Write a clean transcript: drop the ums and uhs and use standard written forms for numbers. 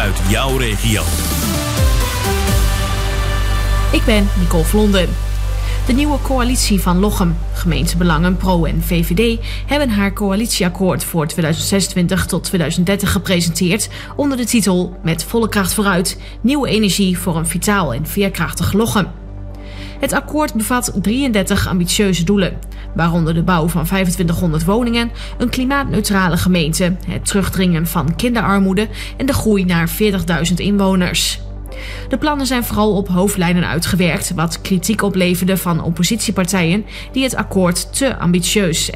uit jouw regio. Ik ben Nicole Vlonden. De nieuwe coalitie van Lochem, gemeentebelangen Pro en VVD, hebben haar coalitieakkoord voor 2026 tot 2030 gepresenteerd onder de titel Met volle kracht vooruit, nieuwe energie voor een vitaal en veerkrachtig Lochem. Het akkoord bevat 33 ambitieuze doelen, waaronder de bouw van 2500 woningen, een klimaatneutrale gemeente, het terugdringen van kinderarmoede en de groei naar 40.000 inwoners. De plannen zijn vooral op hoofdlijnen uitgewerkt, wat kritiek opleverde van oppositiepartijen die het akkoord te ambitieus